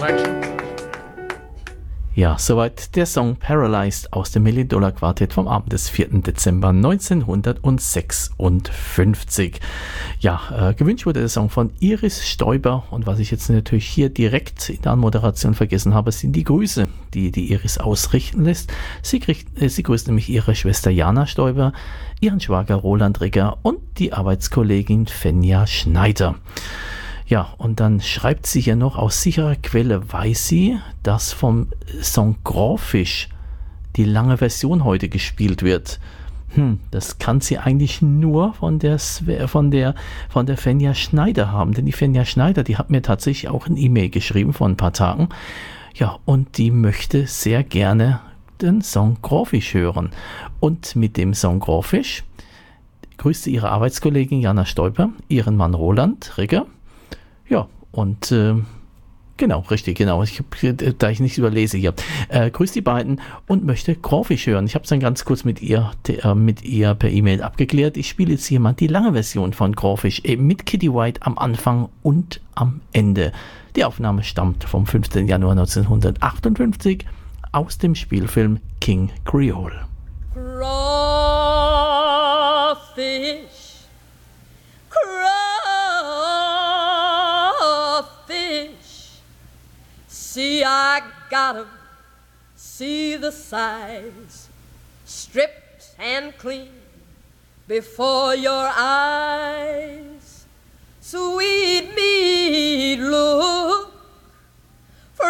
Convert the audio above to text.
Ja, soweit der Song Paralyzed aus dem Million-Dollar-Quartett vom Abend des 4. Dezember 1956. Ja, gewünscht wurde der Song von Iris Stäuber, und was ich jetzt natürlich hier direkt in der Anmoderation vergessen habe, sind die Grüße, die Iris ausrichten lässt. Sie grüßt nämlich ihre Schwester Jana Stäuber, ihren Schwager Roland Rigger und die Arbeitskollegin Fenja Schneider. Ja, und dann schreibt sie hier noch, aus sicherer Quelle weiß sie, dass vom Song Crawfish die lange Version heute gespielt wird. Das kann sie eigentlich nur von der Fenja Schneider haben, denn die Fenja Schneider, die hat mir tatsächlich auch ein E-Mail geschrieben vor ein paar Tagen. Ja, und die möchte sehr gerne den Song Crawfish hören. Und mit dem Song Crawfish grüßte ihre Arbeitskollegin Jana Stäuber, ihren Mann Roland Rigger. Ja, und genau, richtig, genau. Da ich nicht überlese hier. Grüß die beiden und möchte Crawfish hören. Ich habe es dann ganz kurz mit ihr per E-Mail abgeklärt. Ich spiele jetzt hier mal die lange Version von Crawfish, eben mit Kitty White am Anfang und am Ende. Die Aufnahme stammt vom 15. Januar 1958 aus dem Spielfilm King Creole. Crawfish, see, I got 'em, see the size, stripped and clean before your eyes. Sweet meat, look